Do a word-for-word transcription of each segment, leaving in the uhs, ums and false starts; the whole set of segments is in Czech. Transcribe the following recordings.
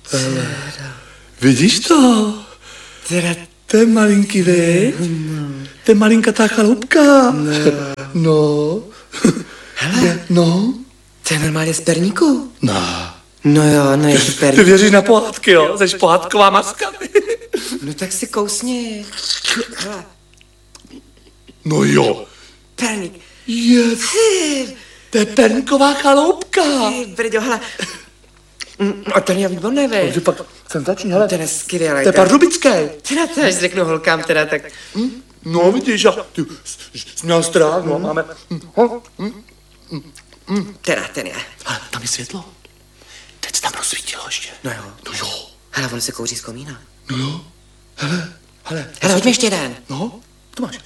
Hele. Vidíš to? Teda... To je malinký, viď? No. To je malinkatá chaloupka. No. No. Hele. No. To je normálně z perníku. No. No jo, no je to perník. Ty věříš na pohádky, jo? Jsi pohádková maska. No tak si kousni. Hele. No jo. Perník. Yes. To je perníková chaloupka. Ty brďo, hele. A ten je výborný, vej. Takže pak senzační, hele. Ten je skvělý. To je pardubický. Teda to až řeknu holkám, teda tak. Hm? No vidíš, a ty jsi měl strach, no, máme. Hm? Hm? Hm. Teda, ten je. Ale tam je světlo. Teď se tam rozsvítilo ještě. No jo. No jo. Hele, on se kouří z komína. No jo. Hele, hele. Hele, hoď mi ještě jeden. No, to máš.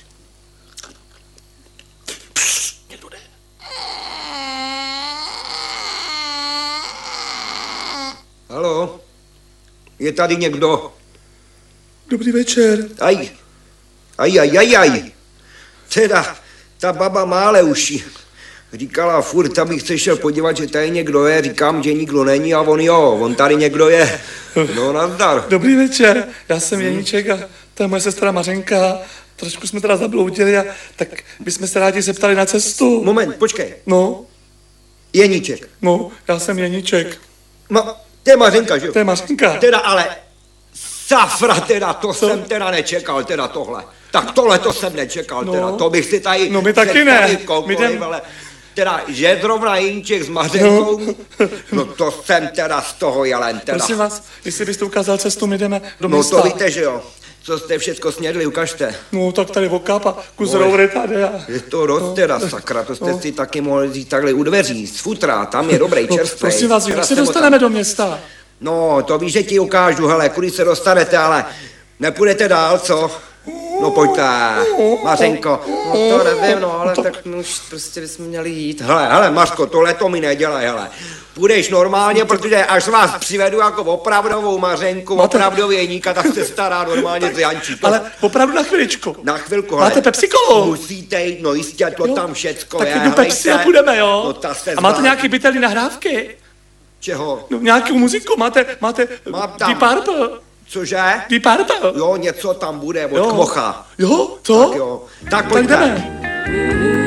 Psst, někdo jde. Haló, je tady někdo? Dobrý večer. Aj, aj, aj, aj, aj. Teda, ta baba má ale uši. Říkala furt, abych se šel podívat, že tady někdo je. Říkám, že nikdo není a on jo, on tady někdo je. No, nazdar. Dobrý večer, já jsem Jeníček a to je moje sestra Mařenka. Trošku jsme teda zabloudili a tak bychom se rádi zeptali na cestu. Moment, počkej. No, Jeníček. no, já jsem Jeníček. Ma, to je Mařenka, že jo? To je Mařenka. Teda ale, safra, teda, to Co? jsem teda nečekal, teda tohle. Tak tohle to jsem nečekal, No. teda, to bych si tady... No, my taky ne. představit koukoliv, My jdem- ale teda, že zrovna Jeníček s Mařenkou, no. no to jsem teda z toho jelen, teda. Prosím vás, jestli byste ukázal cestu, my jdeme do No města. to víte, že jo. Co jste všecko snědli, ukažte. No, tak tady okáp a kus No, roury tady a... Je to rost teda, sakra, to jste si taky mohli říct takhle u dveří, z futra, tam je dobrý, No, čerstvý. prosím vás, Teda jak se jsem ho tam- dostaneme do města? No, to víš, že ti ukážu, hele, kudy se dostanete, ale nepůjdete dál, co? No pojďte, Mařenko. No to nevím, no, ale tak my už prostě bychom měli jít. Hele, hele, Mařko, tohle to mi nedělej, hele. Půjdeš normálně, protože až vás přivedu jako opravdovou Mařenku, Máte- opravdový Jeníka, tak se stará normálně z Jančíka. Ale opravdu na chviličku. Na chvilku, hele. Máte Pepsi Colu? Musíte jít, no jistě, to Jo. tam všecko Tak je, jdu Pepsi a helejte. půjdeme, jo? No ta se A máte zvládne. nějaký bytelný nahrávky? Čeho? No, nějakou muziku? Máte, máte Mám tam. Deep Purple? Cože? Deep Purple? Jo, něco tam bude od Jo. Kmocha. Jo, co? Tak jo. Tak Tak pojďte. jdeme.